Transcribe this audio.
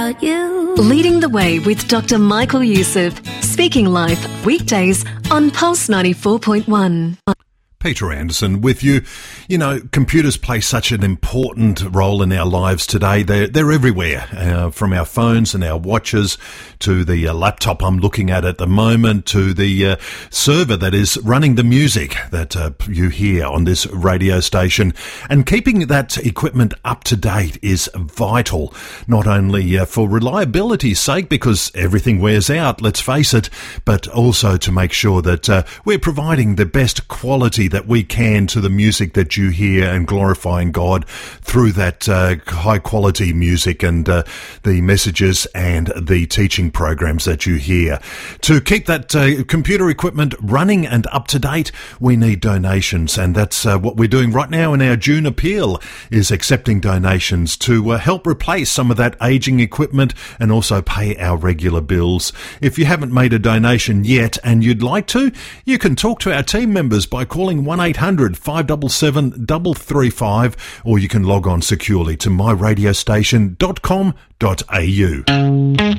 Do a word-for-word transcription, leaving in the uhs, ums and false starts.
You. Leading the Way with Doctor Michael Youssef. Speaking Life, weekdays on Pulse ninety-four point one. Peter Anderson with you. You know, computers play such an important role in our lives today. They're, they're everywhere, uh, from our phones and our watches to the uh, laptop I'm looking at at the moment, to the uh, server that is running the music that uh, you hear on this radio station. And keeping that equipment up to date is vital, not only uh, for reliability's sake, because everything wears out, let's face it, but also to make sure that uh, we're providing the best quality that we can to the music that you hear and glorifying God through that uh, high quality music and uh, the messages and the teaching programs that you hear. To keep that uh, computer equipment running and up to date, we need donations, and that's uh, what we're doing right now in our June appeal, is accepting donations to uh, help replace some of that aging equipment and also pay our regular bills. If you haven't made a donation yet and you'd like to, you can talk to our team members by calling one eight hundred five seven seven three three five, or you can log on securely to my radio station dot com dot a u.